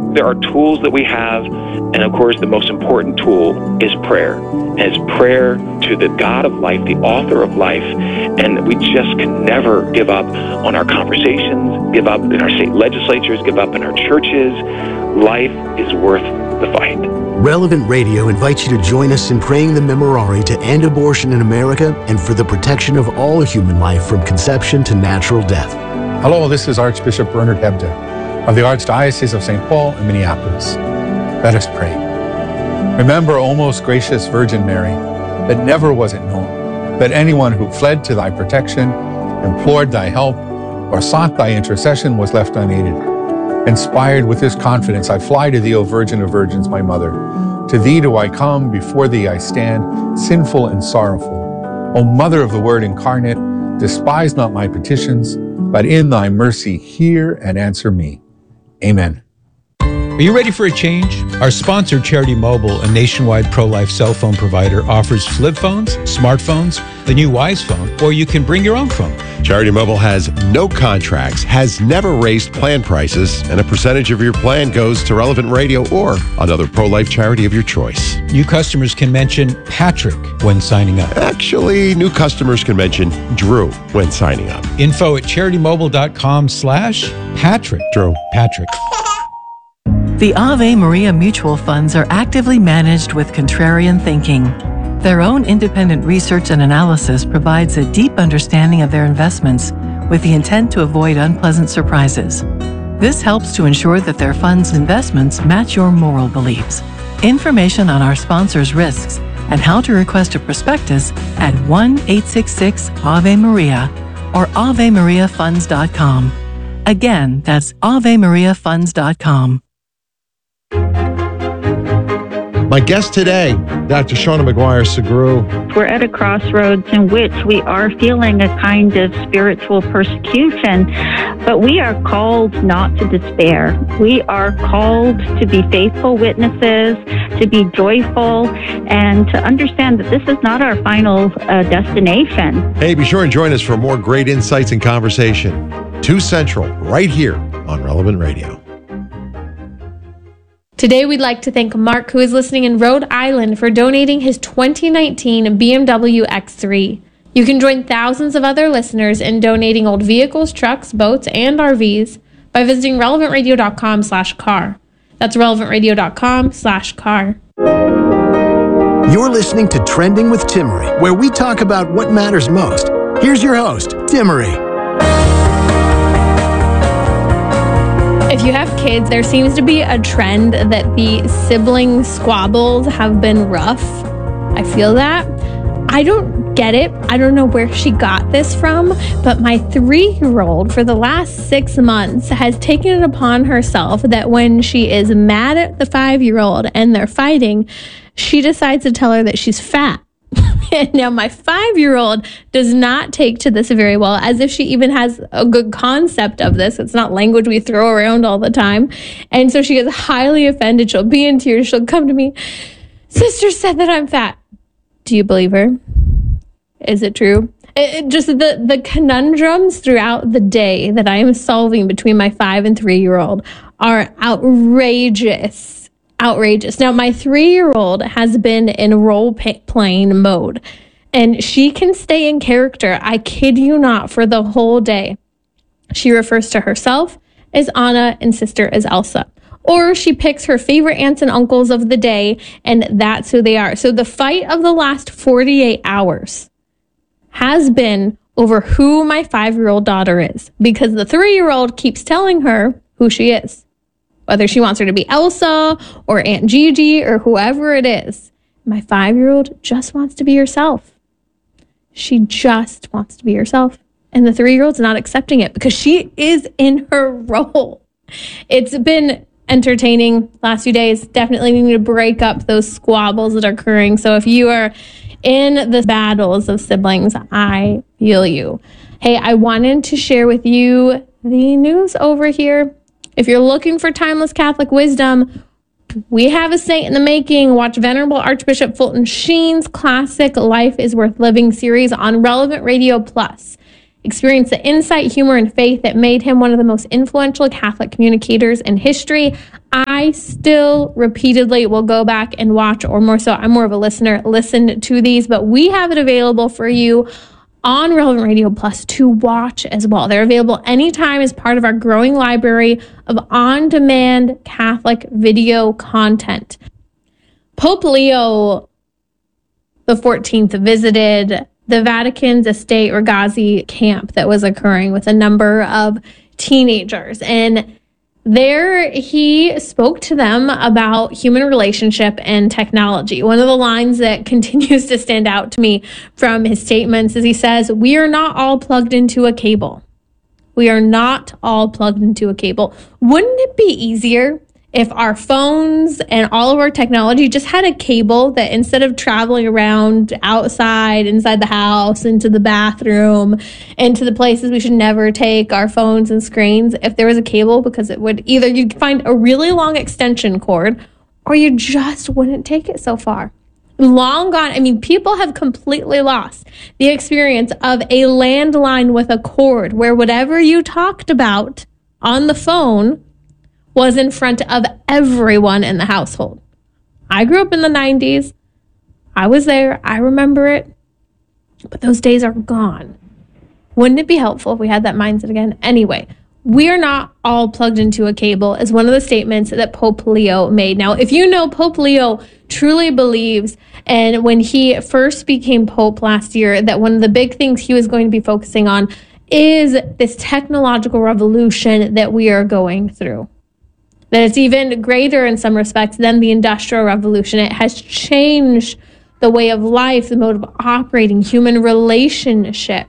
There are tools that we have, and of course the most important tool is prayer. And it's prayer to the God of life, the author of life, and we just can never give up on our conversations, give up in our state legislatures, give up in our churches. Life is worth the fight. Relevant Radio invites you to join us in praying the Memorare to end abortion in America and for the protection of all human life from conception to natural death. Hello, this is Archbishop Bernard Hebda of the Archdiocese of St. Paul and Minneapolis. Let us pray. Remember, O most gracious Virgin Mary, that never was it known that anyone who fled to thy protection, implored thy help, or sought thy intercession was left unaided. Inspired with this confidence, I fly to thee, O Virgin of Virgins, my Mother. To thee do I come, before thee I stand, sinful and sorrowful. O Mother of the Word incarnate, despise not my petitions, but in thy mercy hear and answer me. Amen. Are you ready for a change? Our sponsor, Charity Mobile, a nationwide pro-life cell phone provider, offers flip phones, smartphones, the new Wise phone, or you can bring your own phone. Charity Mobile has no contracts, has never raised plan prices, and a percentage of your plan goes to Relevant Radio or another pro-life charity of your choice. New customers can mention Patrick when signing up. Actually, new customers can mention Drew when signing up. Info at CharityMobile.com/Patrick. Drew. Patrick. The Ave Maria mutual funds are actively managed with contrarian thinking. Their own independent research and analysis provides a deep understanding of their investments with the intent to avoid unpleasant surprises. This helps to ensure that their funds' investments match your moral beliefs. Information on our sponsors' risks and how to request a prospectus at 1-866-AVE-MARIA or AveMariaFunds.com. Again, that's AveMariaFunds.com. My guest today, Dr. Shauna Maguire-Sagru. We're at a crossroads in which we are feeling a kind of spiritual persecution, but we are called not to despair. We are called to be faithful witnesses, to be joyful, and to understand that this is not our final destination. Hey, be sure and join us for more great insights and conversation. 2 Central, right here on Relevant Radio. Today, we'd like to thank Mark, who is listening in Rhode Island, for donating his 2019 BMW X3. You can join thousands of other listeners in donating old vehicles, trucks, boats, and RVs by visiting relevantradio.com/car. That's relevantradio.com/car. You're listening to Trending with Timmerie, where we talk about what matters most. Here's your host, Timmerie. If you have kids, there seems to be a trend that the sibling squabbles have been rough. I feel that. I don't get it. I don't know where she got this from, but my 3-year-old for the last 6 months has taken it upon herself that when she is mad at the 5-year-old and they're fighting, she decides to tell her that she's fat. And now my 5-year-old does not take to this very well, as if she even has a good concept of this. It's not language we throw around all the time. And so she gets highly offended. She'll be in tears. She'll come to me. Sister said that I'm fat. Do you believe her? Is it true? Just the conundrums throughout the day that I am solving between my 5 and 3-year-old are outrageous. Outrageous. Now, my 3-year-old has been in role-playing mode, and she can stay in character, I kid you not, for the whole day. She refers to herself as Anna and sister as Elsa. Or she picks her favorite aunts and uncles of the day, and that's who they are. So the fight of the last 48 hours has been over who my 5-year-old daughter is, because the 3-year-old keeps telling her who she is. Whether she wants her to be Elsa or Aunt Gigi or whoever it is, my 5-year-old just wants to be herself. She just wants to be herself. And the 3-year-old's not accepting it because she is in her role. It's been entertaining last few days. Definitely need to break up those squabbles that are occurring. So if you are in the battles of siblings, I feel you. Hey, I wanted to share with you the news over here. If you're looking for timeless Catholic wisdom, we have a saint in the making. Watch Venerable Archbishop Fulton Sheen's classic Life is Worth Living series on Relevant Radio Plus. Experience the insight, humor, and faith that made him one of the most influential Catholic communicators in history. I I still repeatedly will go back and watch, or more so, I'm more of a listener, listen to these, but we have it available for you on Relevant Radio Plus to watch as well. They're available anytime as part of our growing library of on-demand Catholic video content. Pope Leo the 14th visited the Vatican's Estate Ragazzi camp that was occurring with a number of teenagers. And there he spoke to them about human relationship and technology. One of the lines that continues to stand out to me from his statements is he says, "We are not all plugged into a cable. We are not all plugged into a cable." Wouldn't it be easier if our phones and all of our technology just had a cable that instead of traveling around outside, inside the house, into the bathroom, into the places we should never take our phones and screens, if there was a cable, because it would either you'd find a really long extension cord or you just wouldn't take it so far. Long gone. I mean, people have completely lost the experience of a landline with a cord where whatever you talked about on the phone was in front of everyone in the household. I grew up in the 90s. I was there. I remember it. But those days are gone. Wouldn't it be helpful if we had that mindset again? Anyway, we are not all plugged into a cable is one of the statements that Pope Leo made. Now, if you know, Pope Leo truly believes, and when he first became Pope last year, that one of the big things he was going to be focusing on is this technological revolution that we are going through. That it's even greater in some respects than the Industrial Revolution. It has changed the way of life, the mode of operating, human relationship.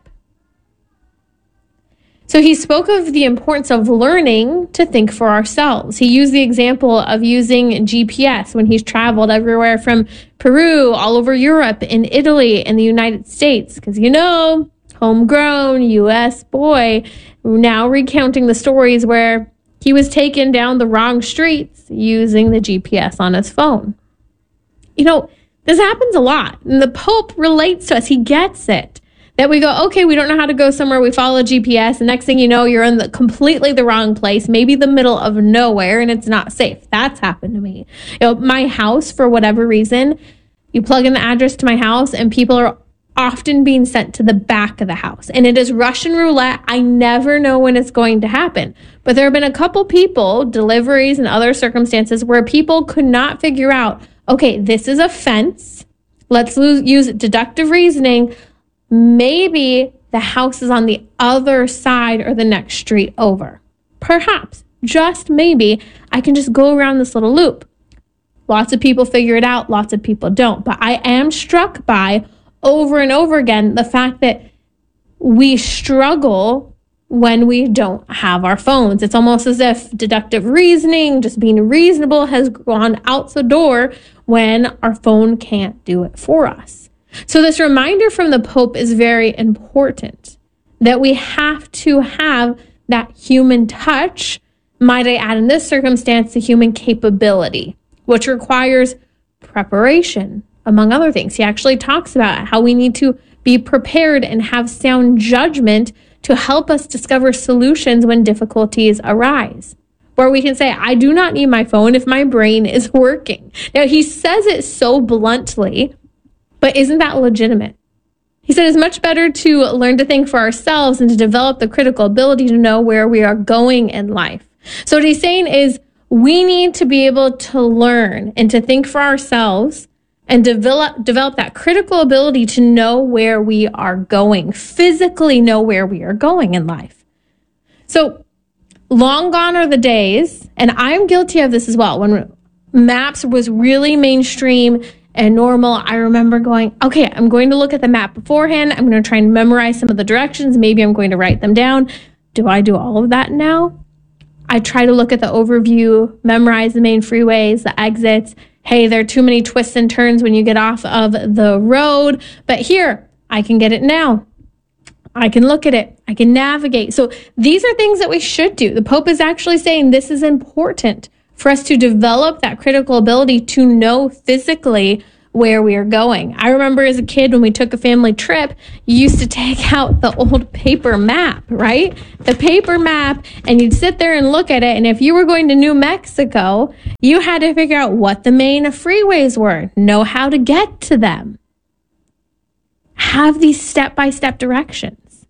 So he spoke of the importance of learning to think for ourselves. He used the example of using GPS when he's traveled everywhere from Peru, all over Europe, in Italy, and the United States. Because, you know, homegrown U.S. boy, now recounting the stories where he was taken down the wrong streets using the GPS on his phone. You know, this happens a lot. And the Pope relates to us. He gets it. That we go, okay, we don't know how to go somewhere. We follow GPS. The next thing you know, you're in completely the wrong place, maybe the middle of nowhere, and it's not safe. That's happened to me. You know, my house, for whatever reason, you plug in the address to my house and people are often being sent to the back of the house. And it is Russian roulette. I never know when it's going to happen. But there have been a couple people, deliveries and other circumstances, where people could not figure out, okay, this is a fence. Let's use deductive reasoning. Maybe the house is on the other side or the next street over. Perhaps, just maybe, I can just go around this little loop. Lots of people figure it out. Lots of people don't. But I am struck by over and over again the fact that we struggle when we don't have our phones. It's almost as if deductive reasoning, just being reasonable, has gone out the door when our phone can't do it for us. So this reminder from the Pope is very important, that we have to have that human touch, might I add in this circumstance, the human capability, which requires preparation, among other things. He actually talks about how we need to be prepared and have sound judgment to help us discover solutions when difficulties arise. Where we can say, I do not need my phone if my brain is working. Now, he says it so bluntly, but isn't that legitimate? He said it's much better to learn to think for ourselves and to develop the critical ability to know where we are going in life. So what he's saying is we need to be able to learn and to think for ourselves and develop that critical ability to know where we are going, physically know where we are going in life. So long gone are the days, and I'm guilty of this as well. When maps was really mainstream and normal, I remember going, okay, I'm going to look at the map beforehand. I'm going to try and memorize some of the directions. Maybe I'm going to write them down. Do I do all of that now? I try to look at the overview, memorize the main freeways, the exits. Hey, there are too many twists and turns when you get off of the road. But here, I can get it now. I can look at it. I can navigate. So these are things that we should do. The Pope is actually saying this is important for us to develop that critical ability to know physically where we are going. I remember as a kid when we took a family trip, you used to take out the old paper map, right? The paper map, and you'd sit there and look at it. And if you were going to New Mexico, you had to figure out what the main freeways were, know how to get to them. Have these step-by-step directions.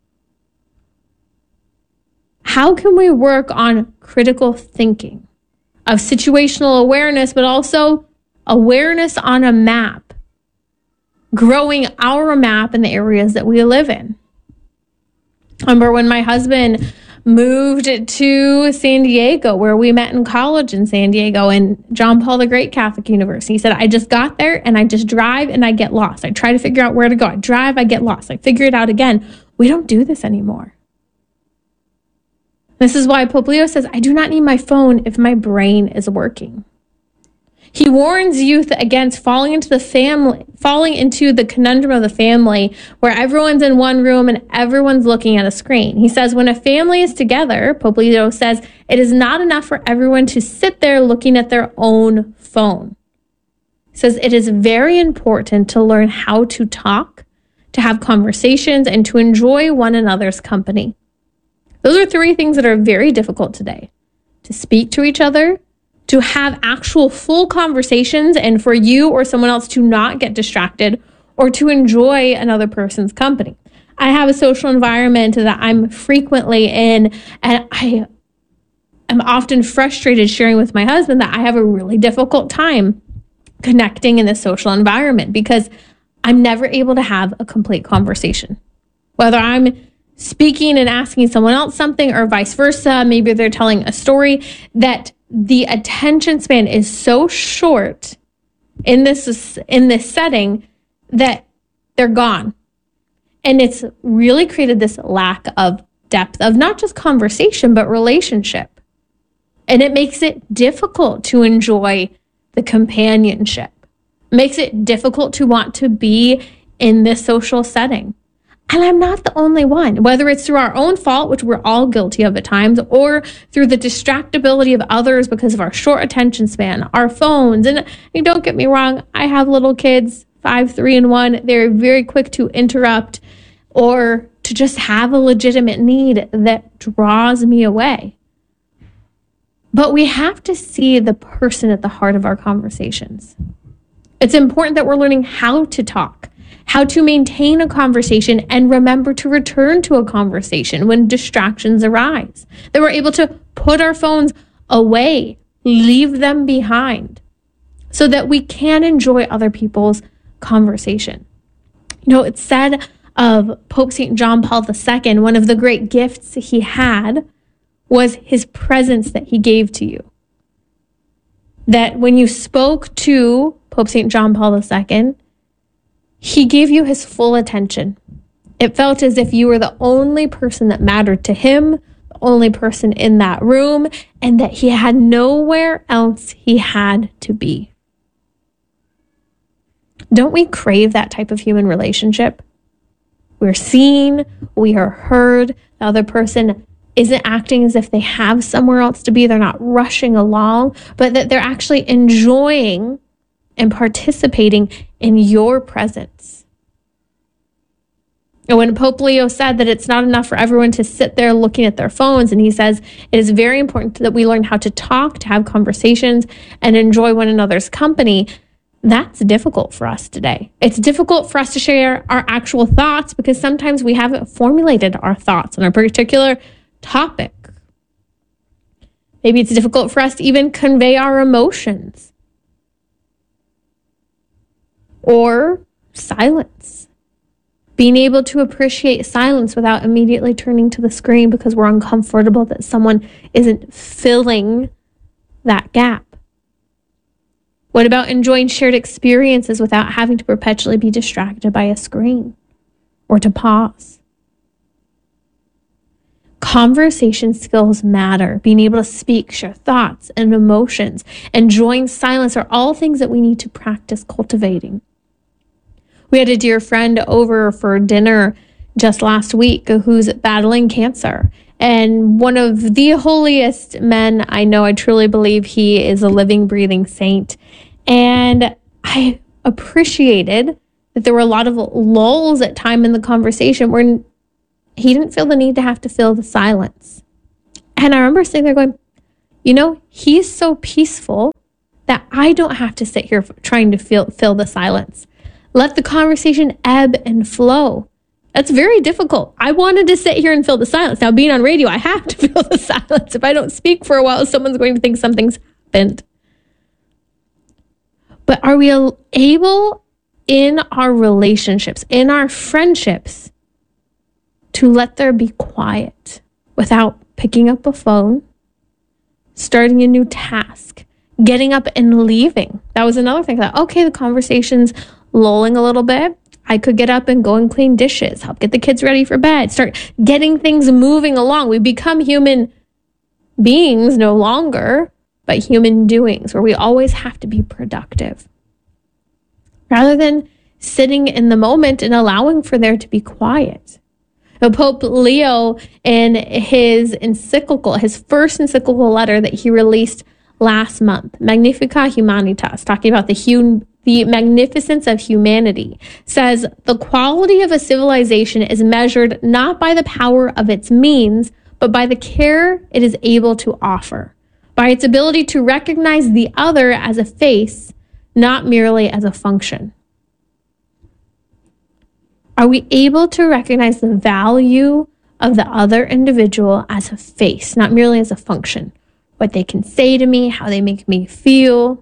How can we work on critical thinking of situational awareness, but also awareness on a map, growing our map in the areas that we live in? I remember when my husband moved to San Diego, where we met in college in San Diego, and John Paul the Great Catholic University. He said, I just got there and I just drive and I get lost. I try to figure out where to go. I drive, I get lost. I figure it out again. We don't do this anymore. This is why Pope Leo says, I do not need my phone if my brain is working. He warns youth against falling into the conundrum of the family where everyone's in one room and everyone's looking at a screen. He says when a family is together, Pope Leo says, it is not enough for everyone to sit there looking at their own phone. He says it is very important to learn how to talk, to have conversations, and to enjoy one another's company. Those are three things that are very difficult today. To speak to each other, to have actual full conversations, and for you or someone else to not get distracted, or to enjoy another person's company. I have a social environment that I'm frequently in, and I am often frustrated sharing with my husband that I have a really difficult time connecting in this social environment because I'm never able to have a complete conversation. Whether I'm speaking and asking someone else something or vice versa, maybe they're telling a story, that the attention span is so short in this setting that they're gone. And it's really created this lack of depth of not just conversation, but relationship. And it makes it difficult to enjoy the companionship. It makes it difficult to want to be in this social setting. And I'm not the only one, whether it's through our own fault, which we're all guilty of at times, or through the distractibility of others because of our short attention span, our phones. And don't get me wrong, I have little kids, 5, 3, and 1. They're very quick to interrupt or to just have a legitimate need that draws me away. But we have to see the person at the heart of our conversations. It's important that we're learning how to talk, how to maintain a conversation, and remember to return to a conversation when distractions arise. That we're able to put our phones away, leave them behind, so that we can enjoy other people's conversation. It's said of Pope St. John Paul II, one of the great gifts he had was his presence that he gave to you. That when you spoke to Pope St. John Paul II, he gave you his full attention. It felt as if you were the only person that mattered to him, the only person in that room, and that he had nowhere else he had to be. Don't we crave that type of human relationship? We're seen, we are heard, the other person isn't acting as if they have somewhere else to be, they're not rushing along, but that they're actually enjoying and participating in your presence. And when Pope Leo said that it's not enough for everyone to sit there looking at their phones, and he says it is very important that we learn how to talk, to have conversations, and enjoy one another's company, that's difficult for us today. It's difficult for us to share our actual thoughts because sometimes we haven't formulated our thoughts on a particular topic. Maybe it's difficult for us to even convey our emotions. Or silence. Being able to appreciate silence without immediately turning to the screen because we're uncomfortable that someone isn't filling that gap. What about enjoying shared experiences without having to perpetually be distracted by a screen or to pause? Conversation skills matter. Being able to speak, share thoughts and emotions, enjoying silence are all things that we need to practice cultivating. We had a dear friend over for dinner just last week who's battling cancer. And one of the holiest men I know, I truly believe he is a living, breathing saint. And I appreciated that there were a lot of lulls at time in the conversation where he didn't feel the need to have to fill the silence. And I remember sitting there going, he's so peaceful that I don't have to sit here trying to fill the silence. Let the conversation ebb and flow. That's very difficult. I wanted to sit here and fill the silence. Now, being on radio, I have to fill the silence. If I don't speak for a while, someone's going to think something's happened. But are we able in our relationships, in our friendships, to let there be quiet without picking up a phone, starting a new task, getting up and leaving? That was another thing. That, okay, the conversation's lulling a little bit. I could get up and go and clean dishes, help get the kids ready for bed, start getting things moving along. We become human beings no longer, but human doings, where we always have to be productive. Rather than sitting in the moment and allowing for there to be quiet. Now, Pope Leo, in his encyclical, his first encyclical letter that he released last month, Magnificat Humanitas, talking about the magnificence of humanity, says the quality of a civilization is measured not by the power of its means, but by the care it is able to offer, by its ability to recognize the other as a face, not merely as a function. Are we able to recognize the value of the other individual as a face, not merely as a function? What they can say to me, how they make me feel,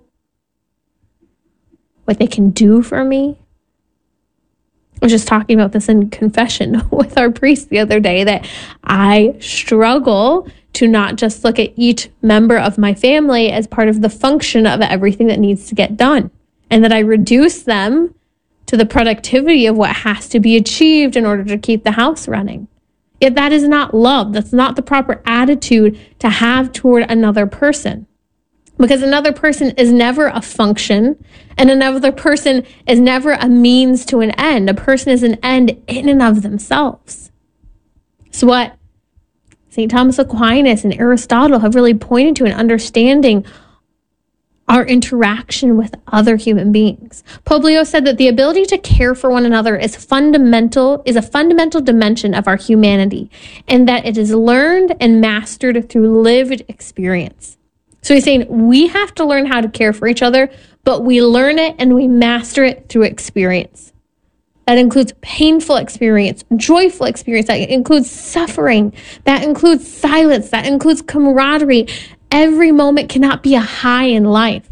what they can do for me. I was just talking about this in confession with our priest the other day, that I struggle to not just look at each member of my family as part of the function of everything that needs to get done, and that I reduce them to the productivity of what has to be achieved in order to keep the house running. Yet that is not love. That's not the proper attitude to have toward another person. Because another person is never a function, and another person is never a means to an end. A person is an end in and of themselves. It's what St. Thomas Aquinas and Aristotle have really pointed to in understanding our interaction with other human beings. Pope Leo said that the ability to care for one another is a fundamental dimension of our humanity, and that it is learned and mastered through lived experience. So he's saying we have to learn how to care for each other, but we learn it and we master it through experience. That includes painful experience, joyful experience, that includes suffering, that includes silence, that includes camaraderie. Every moment cannot be a high in life.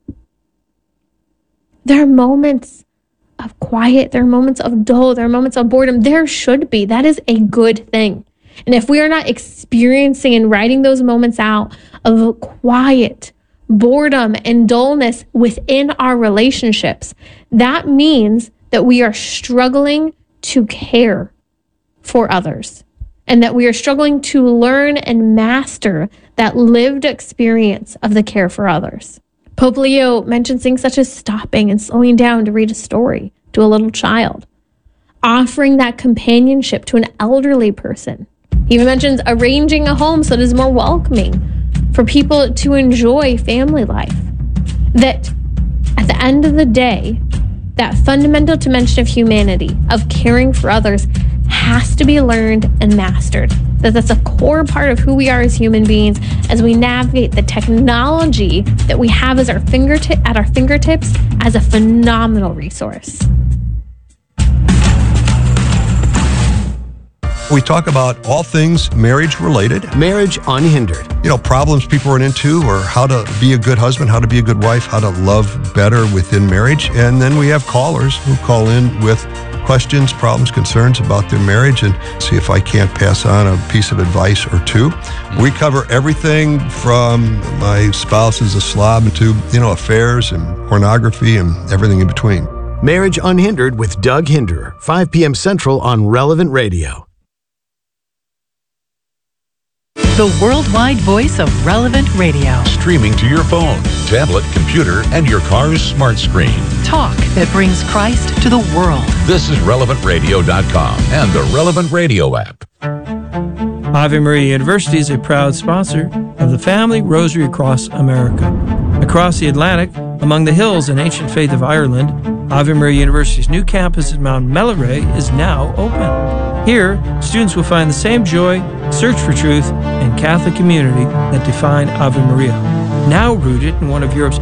There are moments of quiet, there are moments of dull, there are moments of boredom. There should be. That is a good thing. And if we are not experiencing and writing those moments out of quiet, boredom, and dullness within our relationships, that means that we are struggling to care for others, and that we are struggling to learn and master that lived experience of the care for others. Pope Leo mentions things such as stopping and slowing down to read a story to a little child, offering that companionship to an elderly person. He even mentions arranging a home so that it is more welcoming for people to enjoy family life. That at the end of the day, that fundamental dimension of humanity, of caring for others, has to be learned and mastered. That's a core part of who we are as human beings as we navigate the technology that we have as at our fingertips as a phenomenal resource. We talk about all things marriage related. Marriage Unhindered. Problems people run into, or how to be a good husband, how to be a good wife, how to love better within marriage. And then we have callers who call in with questions, problems, concerns about their marriage, and see if I can't pass on a piece of advice or two. We cover everything from my spouse is a slob to, affairs and pornography and everything in between. Marriage Unhindered with Doug Hinderer, 5 p.m. Central on Relevant Radio. The worldwide voice of Relevant Radio. Streaming to your phone, tablet, computer, and your car's smart screen. Talk that brings Christ to the world. This is RelevantRadio.com and the Relevant Radio app. Ave Maria University is a proud sponsor of the Family Rosary Across America. Across the Atlantic, among the hills and ancient faith of Ireland, Ave Maria University's new campus at Mount Melleray is now open. Here, students will find the same joy, search for truth, and Catholic community that define Ave Maria. Now rooted in one of Europe's